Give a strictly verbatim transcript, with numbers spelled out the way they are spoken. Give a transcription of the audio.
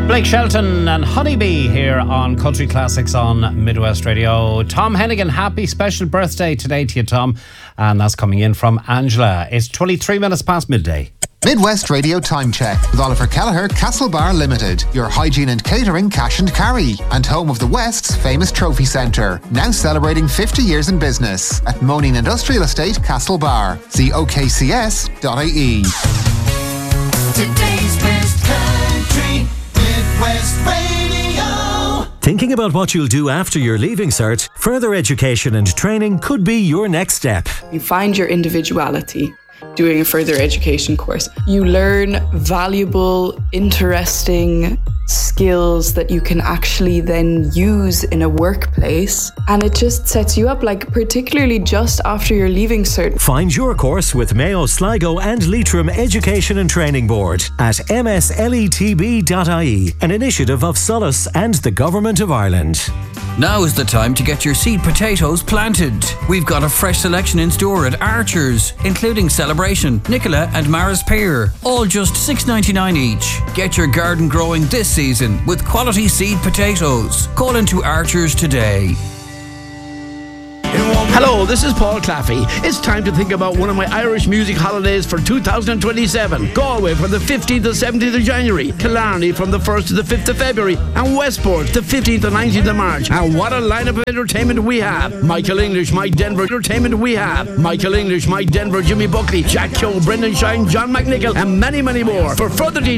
Blake Shelton and Honeybee here on Country Classics on Midwest Radio. Tom Hennigan, happy special birthday today to you, Tom. And that's coming in from Angela. It's twenty-three minutes past midday. Midwest Radio Time Check with Oliver Kelleher, Castlebar Limited, your hygiene and catering cash and carry, and home of the West's famous trophy centre, now celebrating fifty years in business at Moaning Industrial Estate, Castlebar. See O K C S dot I E. Today's best country, Midwest Radio. Thinking about what you'll do after your Leaving Cert? Further education and training could be your next step. You find your individuality doing a further education course. You learn valuable, interesting skills that you can actually then use in a workplace, and it just sets you up, like particularly just after your Leaving Cert. Find your course with Mayo, Sligo and Leitrim Education and Training Board at m s l e t b dot i e, an initiative of Solace and the Government of Ireland. Now is the time to get your seed potatoes planted. We've got a fresh selection in store at Archer's, including Celebration, Nicola and Maris Pear, all just six ninety-nine each. Get your garden growing this season with quality seed potatoes. Call into Archer's today. Hello, this is Paul Claffey. It's time to think about one of my Irish music holidays for two thousand twenty-seven. Galway from the fifteenth to seventeenth of January, Killarney from the first to the fifth of February, and Westport the fifteenth to nineteenth of March. And what a lineup of entertainment we have. Michael English, Mike Denver, entertainment we have. Michael English, Mike Denver, Jimmy Buckley, Jack Keogh, Brendan Shine, John McNichol, and many, many more. For further details,